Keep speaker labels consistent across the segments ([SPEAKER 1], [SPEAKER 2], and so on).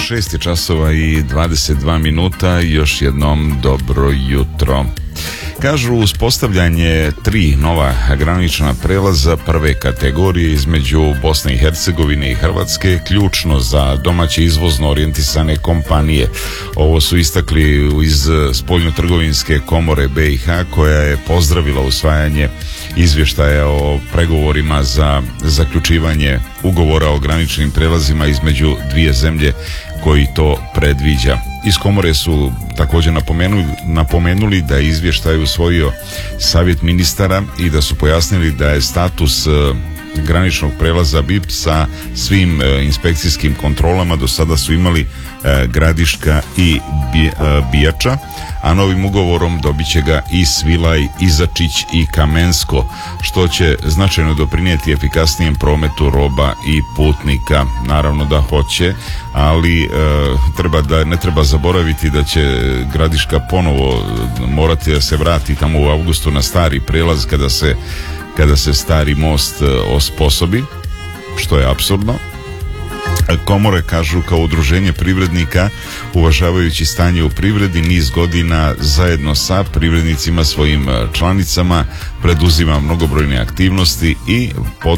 [SPEAKER 1] 6 je časova i 22 minuta, još jednom dobro jutro. Kažu, uspostavljanje 3 nova granična prelaza prve kategorije između Bosne i Hercegovine i Hrvatske ključno za domaće izvozno orijentisane kompanije. Ovo su istakli iz Spoljnotrgovinske komore BiH, koja je pozdravila usvajanje izvještaja o pregovorima za zaključivanje ugovora o graničnim prelazima između dvije zemlje koji to predviđa. Iz komore su također napomenuli da je izvještaj usvojio savjet ministara i da su pojasnili da je status graničnog prelaza BIP sa svim inspekcijskim kontrolama do sada su imali Gradiška i Bijača, a novim ugovorom dobit će ga i Svilaj, Izačić i Kamensko, što će značajno doprinijeti efikasnijem prometu roba i putnika. Naravno da hoće, ali ne treba zaboraviti da će Gradiška ponovo morati da se vrati tamo u avgustu na stari prelaz kada se stari most osposobi, što je apsurdno. Komore kažu, kao udruženje privrednika, uvažavajući stanje u privredi, niz godina zajedno sa privrednicima, svojim članicama, preduzima mnogobrojne aktivnosti i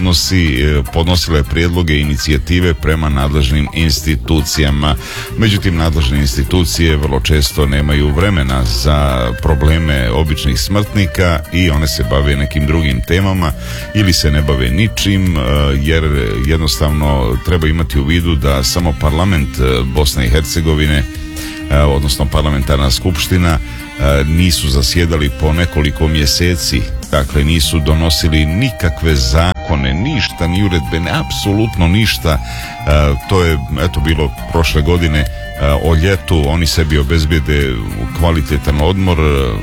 [SPEAKER 1] podnosila je prijedloge i inicijative prema nadležnim institucijama. Međutim, nadležne institucije vrlo često nemaju vremena za probleme običnih smrtnika i one se bave nekim drugim temama ili se ne bave ničim, jer jednostavno treba imati u vidu da samo parlament Bosne i Hercegovine, odnosno parlamentarna skupština, nisu zasjedali po nekoliko mjeseci. Dakle, nisu donosili nikakve zakone, ništa, ni uredbe, ne, apsolutno ništa. To je bilo prošle godine o ljetu, oni sebi obezbijede kvalitetan odmor,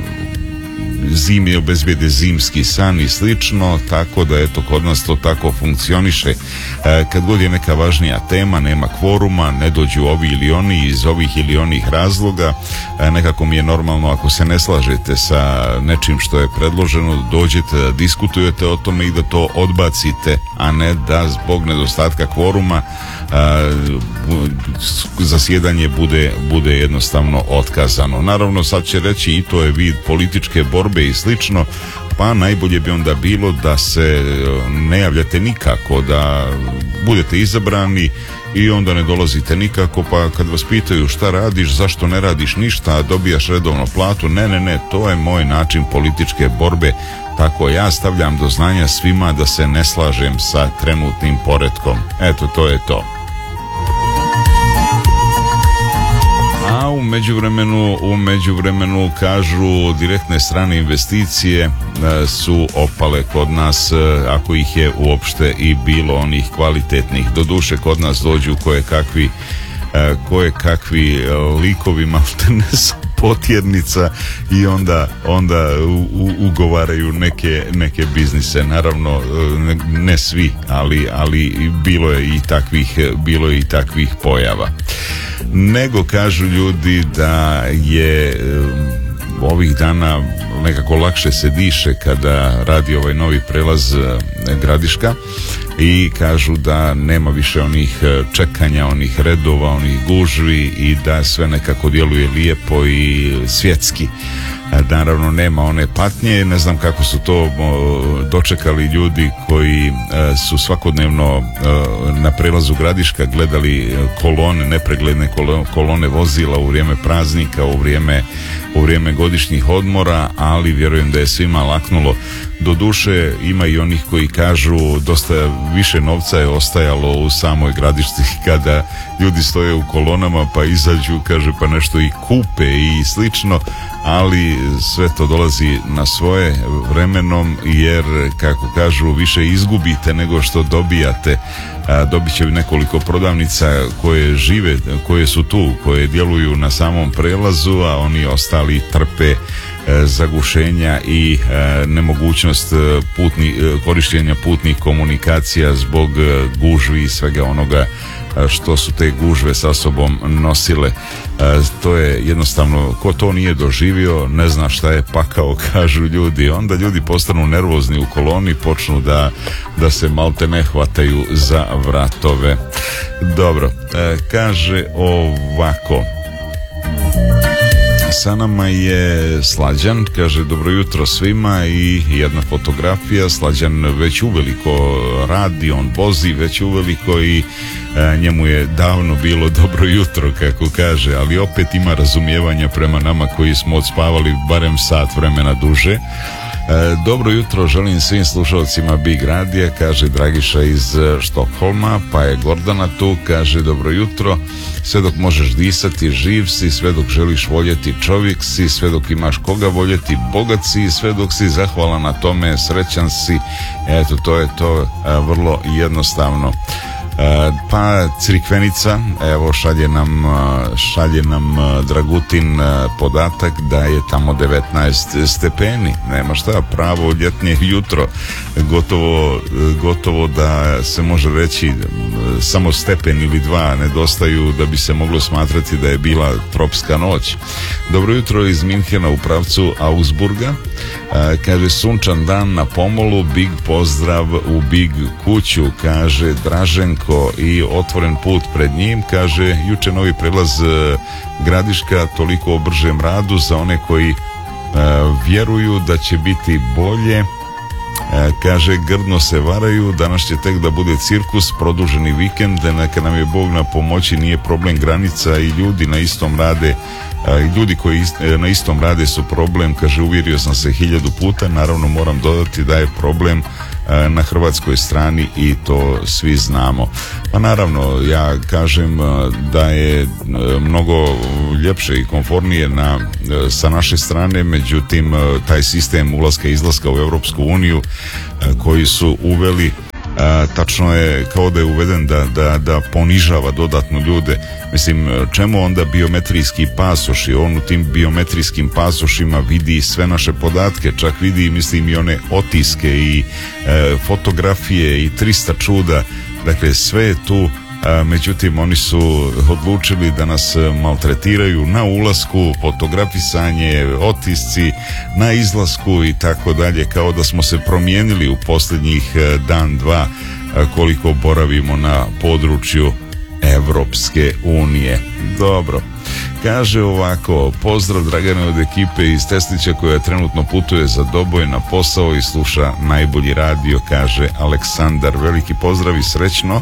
[SPEAKER 1] zimi obezbijede zimski san i slično, tako da kod nas to tako funkcioniše. Kad god je neka važnija tema, nema kvoruma, ne dođu ovi ili oni iz ovih ili onih razloga. Nekako mi je normalno, ako se ne slažete sa nečim što je predloženo, dođete da diskutujete o tome i da to odbacite, a ne da zbog nedostatka kvoruma zasjedanje bude jednostavno otkazano. Naravno, sad će reći i to je vid političke borbe i slično, pa najbolje bi onda bilo da se ne javljate nikako, da budete izabrani i onda ne dolazite nikako, pa kad vas pitaju šta radiš, zašto ne radiš ništa, a dobijaš redovno platu, ne, to je moj način političke borbe, tako ja stavljam do znanja svima da se ne slažem sa trenutnim poretkom. Eto, to je to. A u međuvremenu kažu, direktne strane investicije su opale kod nas, ako ih je uopšte i bilo onih kvalitetnih. Doduše, kod nas dođu kojekakvi likovi maltene potjernica i onda ugovaraju neke biznise. Naravno, ne svi, ali bilo je i takvih pojava. Nego kažu ljudi da je ovih dana nekako lakše se diše kada radi ovaj novi prelaz Gradiška i kažu da nema više onih čekanja, onih redova, onih gužvi i da sve nekako djeluje lijepo i svjetski. Naravno, nema one patnje. Ne znam kako su to dočekali ljudi koji su svakodnevno na prelazu Gradiška gledali kolone, nepregledne kolone vozila u vrijeme praznika, u vrijeme godišnjih odmora, ali vjerujem da je svima laknulo. Doduše, ima i onih koji kažu dosta više novca je ostajalo u samoj Gradišci kada ljudi stoje u kolonama pa izađu, kaže, pa nešto i kupe i slično, ali sve to dolazi na svoje vremenom, jer kako kažu, više izgubite nego što dobijate. Dobit će nekoliko prodavnica koje su tu, koje djeluju na samom prelazu, a oni ostali trpe zagušenja i nemogućnost korištenja putnih komunikacija zbog gužvi i svega onoga što su te gužve sa sobom nosile. To je jednostavno, ko to nije doživio ne zna šta je pakao, kažu ljudi. Onda ljudi postanu nervozni u koloni, počnu da se malte ne hvataju za vratove. Dobro, kaže ovako. Sa nama je Slađan, kaže dobro jutro svima i jedna fotografija. Slađan već uveliko radi, on vozi već uveliko i njemu je davno bilo dobro jutro, kako kaže, ali opet ima razumijevanja prema nama koji smo odspavali barem sat vremena duže. Dobro jutro želim svim slušalcima Big Radija, kaže Dragiša iz Štokholma. Pa je Gordana tu, kaže dobro jutro, sve dok možeš disati živ si, sve dok želiš voljeti čovjek si, sve dok imaš koga voljeti bogat si, sve dok si zahvalan na tome srećan si. Eto, to je to, vrlo jednostavno. Pa Crikvenica, evo šalje nam Dragutin podatak da je tamo 19 stepeni. Nema šta, pravo ljetnje jutro, gotovo da se može reći samo stepen ili dva nedostaju da bi se moglo smatrati da je bila tropska noć. Dobro jutro iz Minhena u pravcu Augsburga, kaže sunčan dan na pomolu, big pozdrav u big kuću, kaže Draženko, i otvoren put pred njim, kaže juče novi prelaz Gradiška, toliko o bržem radu za one koji vjeruju da će biti bolje. Kaže grdno se varaju, danas će tek da bude cirkus, produženi vikend, neka nam je Bog na pomoći, nije problem granica i ljudi na istom rade. Ljudi koji na istom rade su problem, kaže uvjerio sam se 1000 puta, naravno moram dodati da je problem na hrvatskoj strani i to svi znamo. Pa naravno ja kažem da je mnogo ljepše i komfornije sa naše strane, međutim taj sistem ulaska i izlaska u Europsku uniju koji su uveli, tačno je kao da je uveden da ponižava dodatno ljude. Mislim, čemu onda biometrijski pasoši? On u tim biometrijskim pasošima vidi sve naše podatke, čak vidi, mislim, i one otiske i fotografije i 300 čuda, dakle sve je tu. Međutim, oni su odlučili da nas maltretiraju na ulasku, fotografisanje, otisci, na izlasku i tako dalje, kao da smo se promijenili u posljednjih dan, dva, koliko boravimo na području Evropske unije. Dobro. Kaže ovako, pozdrav Dragane od ekipe iz Teslića koja trenutno putuje za Doboj na posao i sluša najbolji radio, kaže Aleksandar. Veliki pozdrav i srećno.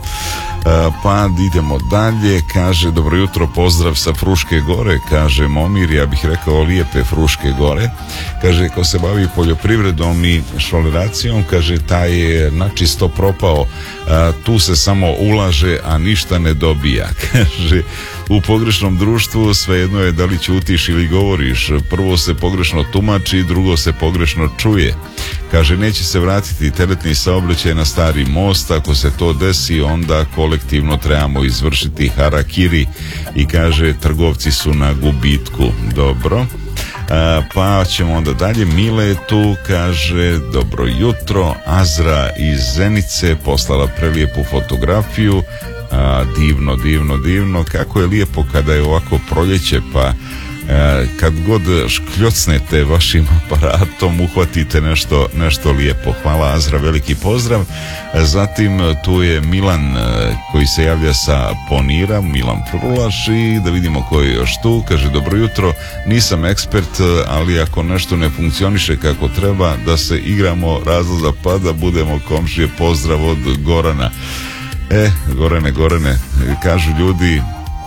[SPEAKER 1] Pa idemo dalje, kaže dobro jutro, pozdrav sa Fruške gore, kaže Momir, ja bih rekao lijepe Fruške gore. Kaže ko se bavi poljoprivredom i šoleracijom, kaže taj je načisto propao, tu se samo ulaže, a ništa ne dobija. Kaže u pogrešnom društvu svejedno je da li ćutiš ili govoriš, prvo se pogrešno tumači, drugo se pogrešno čuje. Kaže neće se vratiti teretni saobraćaj na stari most, ako se to desi onda kolektivno trebamo izvršiti harakiri i kaže trgovci su na gubitku. Dobro. Pa ćemo onda dalje. Mile je tu, kaže dobro jutro. Azra iz Zenice poslala prelijepu fotografiju. Divno, kako je lijepo kada je ovako proljeće, pa kad god škljocnete vašim aparatom uhvatite nešto lijepo. Hvala Azra, veliki pozdrav. Zatim tu je Milan koji se javlja sa Ponira, Milan Prulaš, i da vidimo ko je još tu. Kaže dobro jutro, nisam ekspert, ali ako nešto ne funkcioniše kako treba, da se igramo razlaza pa da budemo komšije. Pozdrav od Gorana. Gorane, kažu ljudi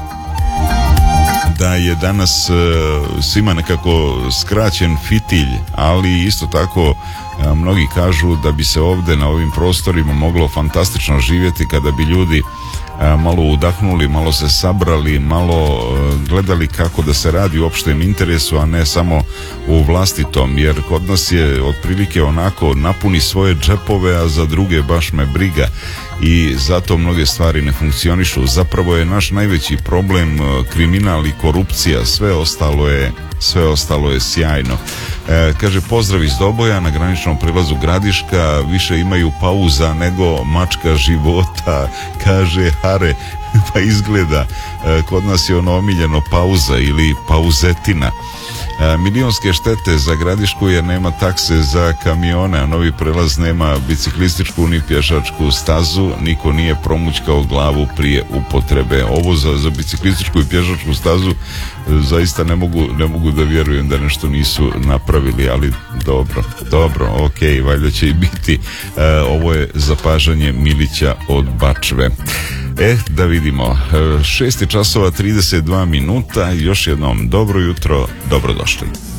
[SPEAKER 1] da je danas svima nekako skraćen fitilj, ali isto tako mnogi kažu da bi se ovdje na ovim prostorima moglo fantastično živjeti kada bi ljudi malo udahnuli, malo se sabrali, malo gledali kako da se radi u opštem interesu, a ne samo u vlastitom, jer kod nas je otprilike onako napuni svoje džepove, a za druge baš me briga i zato mnoge stvari ne funkcionišu. Zapravo je naš najveći problem kriminal i korupcija, sve ostalo je sjajno. Kaže pozdrav iz Doboja, na graničnom prilazu Gradiška više imaju pauza nego mačka života, kaže Hare. pa izgleda. Kod nas je ono omiljeno pauza ili pauzetina. Milionske štete za Gradišku jer nema takse za kamione, a novi prelaz nema biciklističku ni pješačku stazu, niko nije promućkao glavu prije upotrebe. Ovo za biciklističku i pješačku stazu zaista ne mogu da vjerujem da nešto nisu napravili, ali dobro, ok, valjda će i biti. Ovo je zapažanje Milića od Bačve. Da vidimo, 6 časova 32 minuta, još jednom dobro jutro, dobrodošli.